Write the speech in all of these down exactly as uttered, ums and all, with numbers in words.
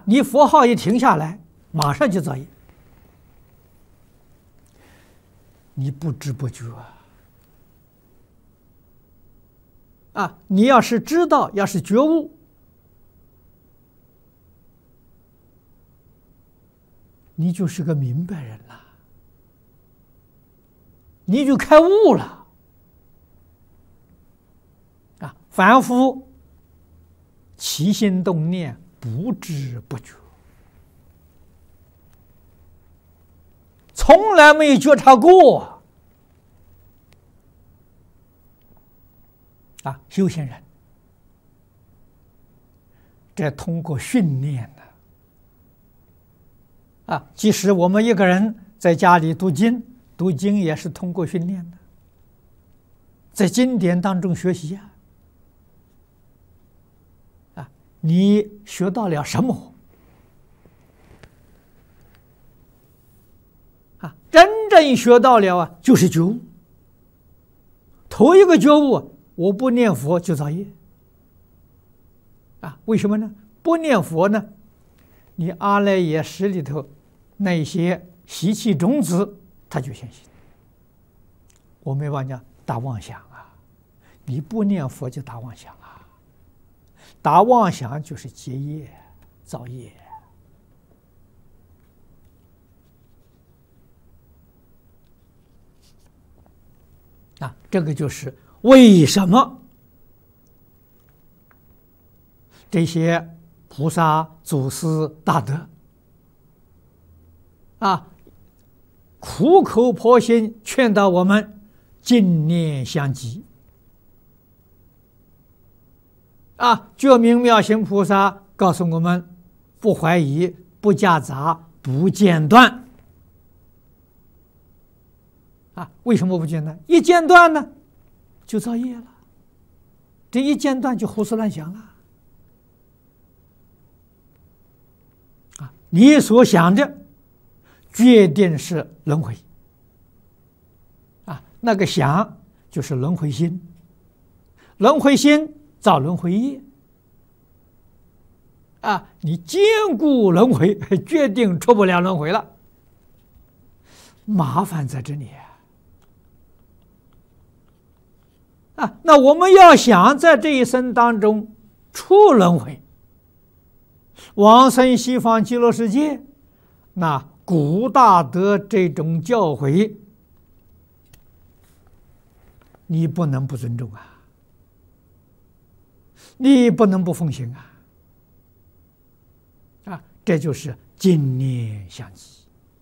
你佛号一停下来，马上就造业，你不知不觉啊。啊，你要是知道，要是觉悟，你就是个明白人了，你就开悟了。啊，凡夫起心动念，不知不觉，从来没有觉察过。啊，修行人，这通过训练的。啊，即使我们一个人在家里读经，读经也是通过训练的，在经典当中学习啊。啊，你学到了什么？啊，真正学到了啊，就是觉悟。头一个觉悟，我不念佛就造业。啊，为什么呢？不念佛呢，你阿赖耶识里头那些习气种子，它就现行。我没办法讲打妄想啊，你不念佛就打妄想啊，打妄想就是结业造业。啊，这个就是为什么这些菩萨祖师大德啊，苦口婆心劝导我们净念相继。啊，觉明妙行菩萨告诉我们，不怀疑，不夹杂，不间断。啊，为什么不间断？一间断呢，就造业了。这一间断就胡思乱想了。啊，你所想的决定是轮回。啊，那个想就是轮回心，轮回心造轮回业。啊，你坚固轮回，决定出不了轮回了。麻烦在这里啊！啊，那我们要想在这一生当中出轮回，往生西方极乐世界，那古大德这种教诲，你不能不尊重啊，你不能不奉行啊！啊，这就是净念相继。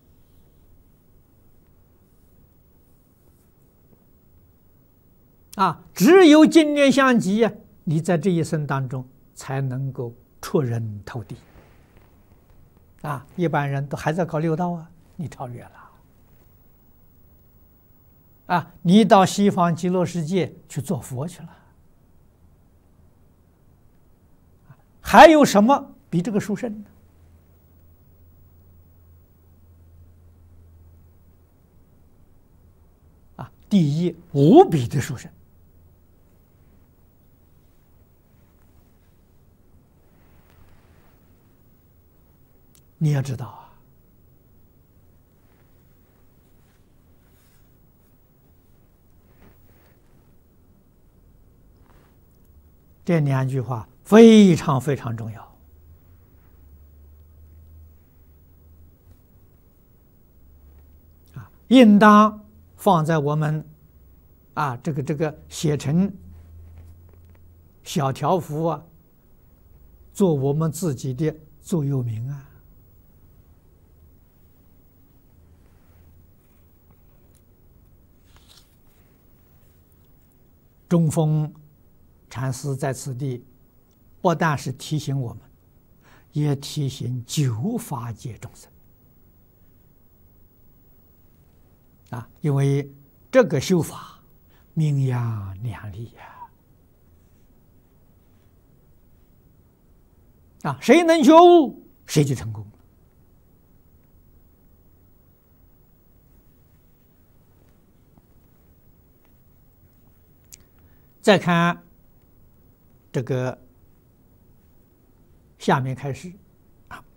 啊，只有净念相继啊，你在这一生当中才能够出人头地。啊，一般人都还在搞六道啊，你超越了。啊，你到西方极乐世界去做佛去了。还有什么比这个殊胜呢？啊，第一，无比的殊胜。你要知道啊，这两句话非常非常重要啊，应当放在我们啊这个这个写成小条幅啊，做我们自己的座右铭啊。中峰禅师在此地不但是提醒我们，也提醒九法界众生啊，因为这个修法名扬两利呀！啊，谁能觉悟，谁就成功。再看这个下面开始啊，